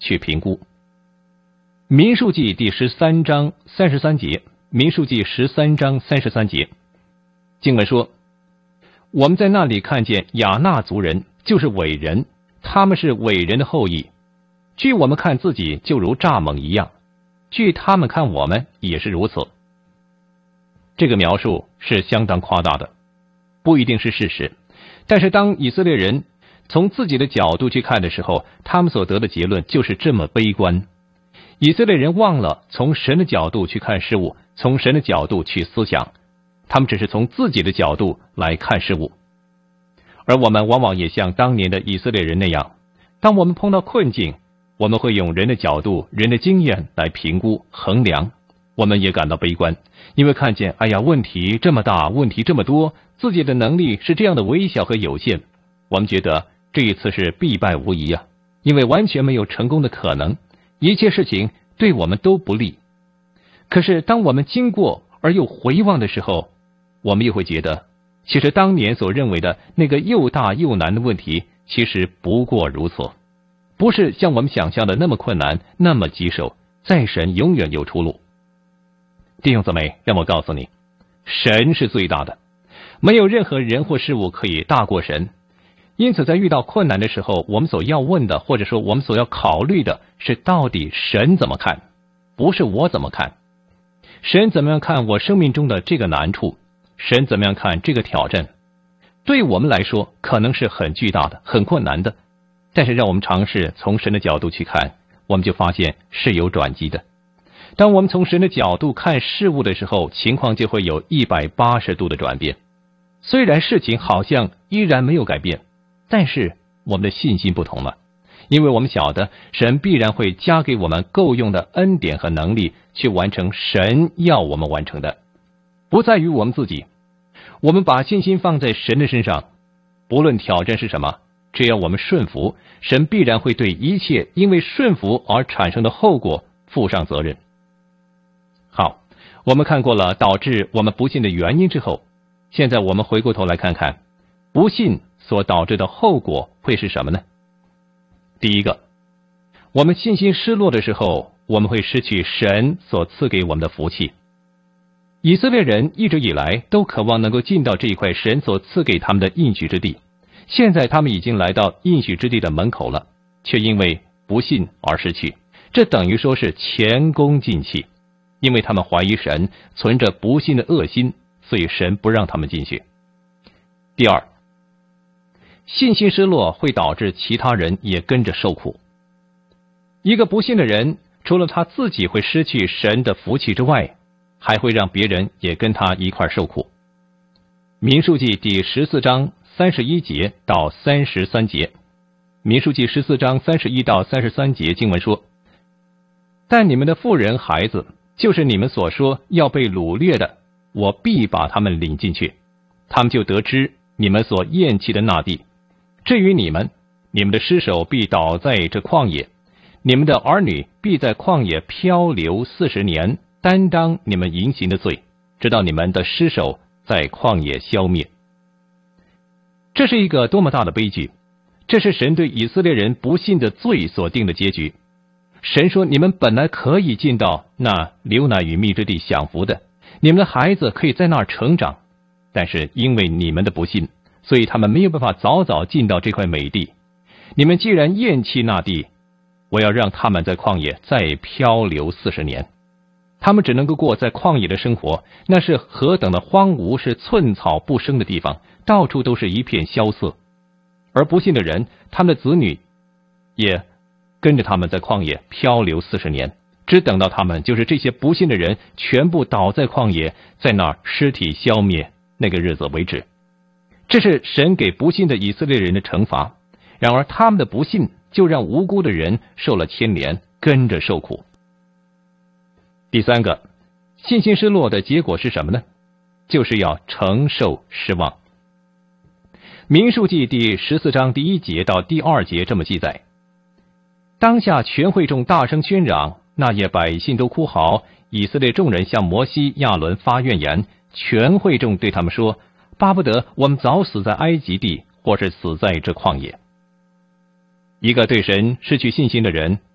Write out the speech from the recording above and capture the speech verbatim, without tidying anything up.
去评估。民数记第十三章三十三节，民数记十三章三十三节，经文说，我们在那里看见亚纳族人，就是伟人，他们是伟人的后裔，据我们看自己就如蚱蜢一样，据他们看我们也是如此。这个描述是相当夸大的，不一定是事实，但是当以色列人从自己的角度去看的时候，他们所得的结论就是这么悲观。以色列人忘了从神的角度去看事物，从神的角度去思想，他们只是从自己的角度来看事物。而我们往往也像当年的以色列人那样，当我们碰到困境，我们会用人的角度、人的经验来评估、衡量，我们也感到悲观，因为看见，哎呀，问题这么大，问题这么多，自己的能力是这样的微小和有限，我们觉得这一次是必败无疑啊，因为完全没有成功的可能，一切事情对我们都不利。可是当我们经过而又回望的时候，我们又会觉得，其实当年所认为的那个又大又难的问题，其实不过如此，不是像我们想象的那么困难，那么棘手，在神永远有出路。弟兄姊妹，让我告诉你，神是最大的，没有任何人或事物可以大过神。因此在遇到困难的时候，我们所要问的，或者说我们所要考虑的是，到底神怎么看，不是我怎么看。神怎么样看我生命中的这个难处，神怎么样看这个挑战，对我们来说可能是很巨大的，很困难的，但是让我们尝试从神的角度去看，我们就发现是有转机的。当我们从神的角度看事物的时候，情况就会有一百八十度的转变。虽然事情好像依然没有改变，但是我们的信心不同了，因为我们晓得神必然会加给我们够用的恩典和能力，去完成神要我们完成的，不在于我们自己。我们把信心放在神的身上，不论挑战是什么，只要我们顺服，神必然会对一切因为顺服而产生的后果负上责任。好，我们看过了导致我们不信的原因之后，现在我们回过头来看看不信所导致的后果会是什么呢？第一个，我们信心失落的时候，我们会失去神所赐给我们的福气。以色列人一直以来都渴望能够进到这一块神所赐给他们的应许之地，现在他们已经来到应许之地的门口了，却因为不信而失去，这等于说是前功尽弃，因为他们怀疑神，存着不信的恶心，所以神不让他们进去。第二，信心失落会导致其他人也跟着受苦。一个不信的人，除了他自己会失去神的福气之外，还会让别人也跟他一块受苦。民数记第十四章三十一节到三十三节，民数记十四章三十一到三十三节经文说，但你们的妇人孩子，就是你们所说要被掳掠的，我必把他们领进去，他们就得知你们所厌弃的那地。至于你们，你们的尸首必倒在这旷野，你们的儿女必在旷野漂流四十年，担当你们淫行的罪，直到你们的尸首在旷野消灭。这是一个多么大的悲剧！这是神对以色列人不信的罪所定的结局。神说，你们本来可以进到那流奶与蜜之地享福的，你们的孩子可以在那儿成长，但是因为你们的不信，所以他们没有办法早早进到这块美地。你们既然厌弃那地，我要让他们在旷野再漂流四十年。他们只能够过在旷野的生活，那是何等的荒芜，是寸草不生的地方，到处都是一片萧瑟。而不信的人，他们的子女也跟着他们在旷野漂流四十年，只等到他们，就是这些不信的人，全部倒在旷野，在那儿尸体消灭那个日子为止。这是神给不信的以色列人的惩罚。然而他们的不信，就让无辜的人受了牵连，跟着受苦。第三个，信心失落的结果是什么呢？就是要承受失望。民数记第十四章第一节到第二节这么记载，当下全会众大声喧嚷，那夜百姓都哭嚎，以色列众人向摩西亚伦发怨言，全会众对他们说，巴不得我们早死在埃及地，或是死在这旷野。一个对神失去信心的人，